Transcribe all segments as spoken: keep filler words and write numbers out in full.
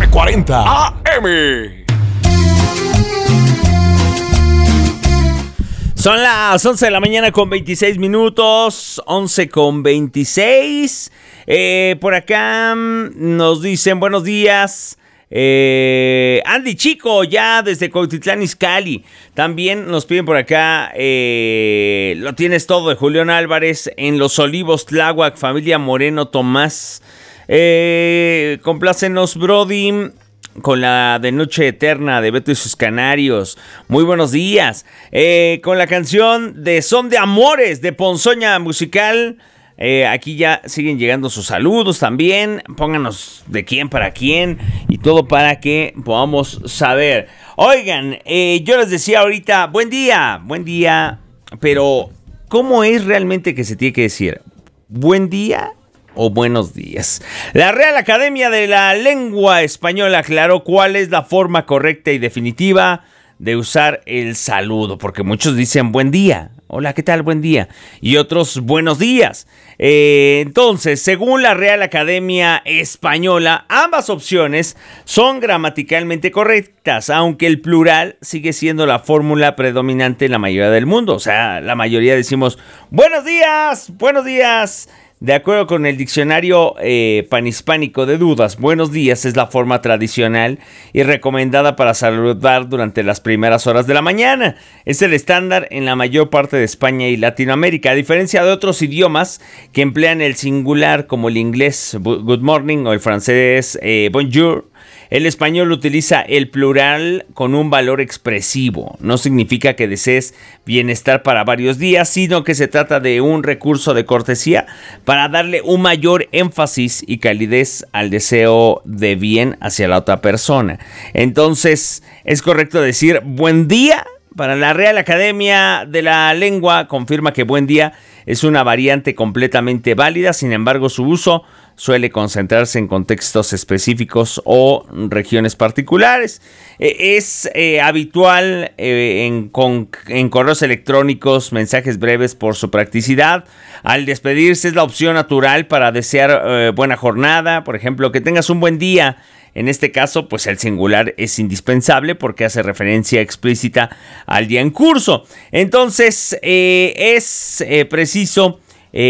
cuarenta A M. Son las once de la mañana con veintiséis minutos, once con veintiséis. Eh, por acá nos dicen buenos días. Eh, Andy Chico, ya desde Cuautitlán Izcalli. También nos piden por acá, eh, lo tienes todo, de Julián Álvarez, en Los Olivos, Tláhuac, familia Moreno Tomás. Eh, complácenos, Brody, con la de Noche Eterna de Beto y sus Canarios. Muy buenos días. Eh, con la canción de Son de Amores de Ponzoña Musical. Eh, aquí ya siguen llegando sus saludos también. Pónganos de quién para quién y todo para que podamos saber. Oigan, eh, yo les decía ahorita, buen día, buen día. Pero, ¿cómo es realmente que se tiene que decir? ¿Buen día o buenos días? La Real Academia de la Lengua Española aclaró cuál es la forma correcta y definitiva de usar el saludo, porque muchos dicen buen día, hola, ¿qué tal? Buen día, y otros buenos días. Eh, entonces, según la Real Academia Española, ambas opciones son gramaticalmente correctas, aunque el plural sigue siendo la fórmula predominante en la mayoría del mundo. O sea, la mayoría decimos buenos días, buenos días. De acuerdo con el diccionario eh, panhispánico de dudas, buenos días es la forma tradicional y recomendada para saludar durante las primeras horas de la mañana. Es el estándar en la mayor parte de España y Latinoamérica, a diferencia de otros idiomas que emplean el singular como el inglés good morning o el francés eh, bonjour. El español utiliza el plural con un valor expresivo. No significa que desees bienestar para varios días, sino que se trata de un recurso de cortesía para darle un mayor énfasis y calidez al deseo de bien hacia la otra persona. Entonces, es correcto decir buen día. Para la Real Academia de la Lengua confirma que buen día es una variante completamente válida, sin embargo su uso suele concentrarse en contextos específicos o regiones particulares. Eh, es eh, habitual eh, en, con, en correos electrónicos, mensajes breves por su practicidad. Al despedirse es la opción natural para desear eh, buena jornada, por ejemplo, que tengas un buen día. En este caso, pues el singular es indispensable porque hace referencia explícita al día en curso. Entonces, eh, es eh, preciso,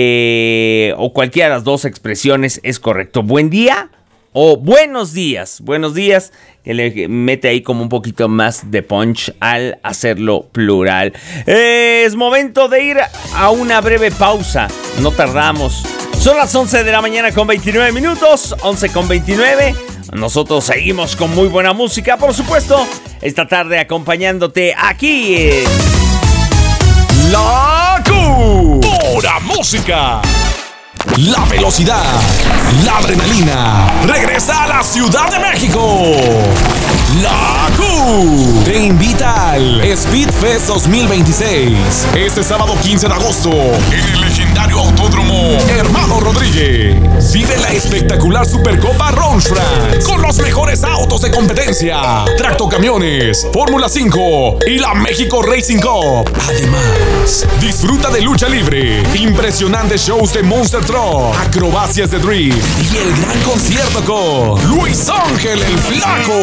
eh, o cualquiera de las dos expresiones es correcto. Buen día o buenos días. Buenos días, que le mete ahí como un poquito más de punch al hacerlo plural. Eh, es momento de ir a una breve pausa. No tardamos. Son las once de la mañana con veintinueve minutos. once con veintinueve. Nosotros seguimos con muy buena música, por supuesto, esta tarde acompañándote aquí en La Q. Pura música. La velocidad, la adrenalina, regresa a la Ciudad de México. La Q te invita al Speed Fest dos mil veintiséis. Este sábado quince de agosto, en el legendario autódromo Hermano Rodríguez. Vive la espectacular Supercopa Ronfrans con los mejores autos de competencia, tractocamiones, Fórmula cinco y la México Racing Cup. Además, disfruta de lucha libre, impresionantes shows de Monster Truck, acrobacias de drift y el gran concierto con Luis Ángel el Flaco.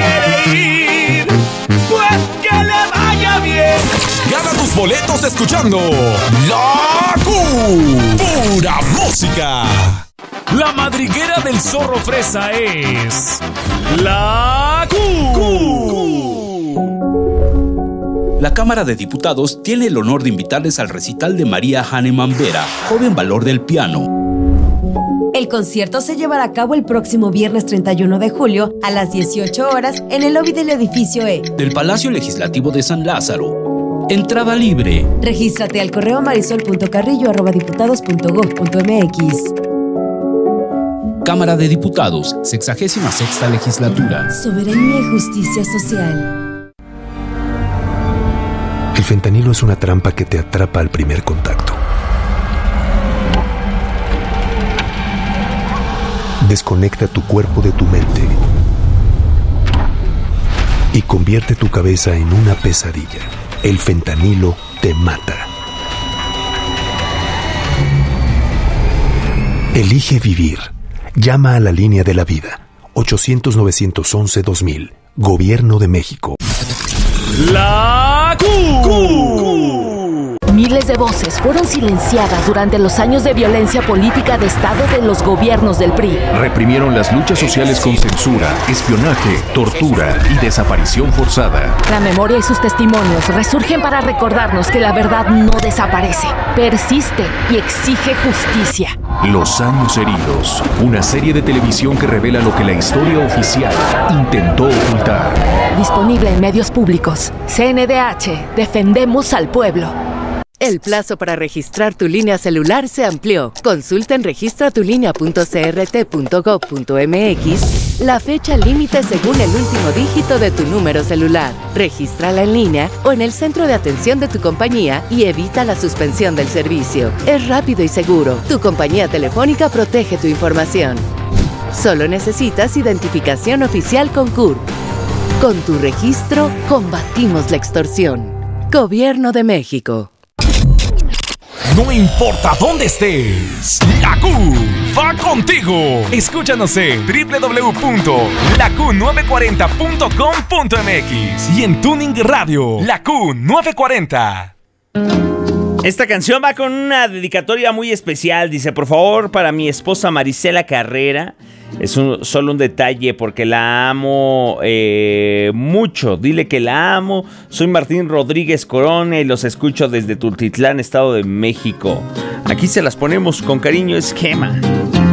Pues que le vaya bien. Gana tus boletos escuchando La Q. Pura música. La madriguera del zorro fresa es La Q. La Cámara de Diputados tiene el honor de invitarles al recital de María Hahnemann Vera, joven valor del piano. El concierto se llevará a cabo el próximo viernes treinta y uno de julio a las dieciocho horas en el lobby del edificio E del Palacio Legislativo de San Lázaro. Entrada libre. Regístrate al correo marisol punto carrillo arroba diputados punto gob punto mx. Cámara de Diputados, sexagésima sexta legislatura. Soberanía y justicia social. El fentanilo es una trampa que te atrapa al primer contacto. Desconecta tu cuerpo de tu mente y convierte tu cabeza en una pesadilla. El fentanilo te mata. Elige vivir. Llama a la línea de la vida. ochocientos novecientos once dos mil. Gobierno de México. La Q. Miles de voces fueron silenciadas durante los años de violencia política de Estado de los gobiernos del P R I. Reprimieron las luchas sociales con censura, espionaje, tortura y desaparición forzada. La memoria y sus testimonios resurgen para recordarnos que la verdad no desaparece, persiste y exige justicia. Los años heridos, una serie de televisión que revela lo que la historia oficial intentó ocultar. Disponible en medios públicos. C N D H, defendemos al pueblo. El plazo para registrar tu línea celular se amplió. Consulta en registra tu línea punto c r t punto gov punto m x la fecha límite según el último dígito de tu número celular. Regístrala en línea o en el centro de atención de tu compañía y evita la suspensión del servicio. Es rápido y seguro. Tu compañía telefónica protege tu información. Solo necesitas identificación oficial con C U R P. Con tu registro, combatimos la extorsión. Gobierno de México. No importa dónde estés, la Q va contigo. Escúchanos en doble u doble u doble u punto la q nueve cuarenta punto com punto m x y en Tuning Radio, la Q nueve cuarenta. Esta canción va con una dedicatoria muy especial. Dice, por favor, para mi esposa Marisela Carrera. Es un, solo un detalle porque la amo eh, mucho. Dile que la amo. Soy Martín Rodríguez Corona y los escucho desde Tultitlán, Estado de México. Aquí se las ponemos con cariño, esquema.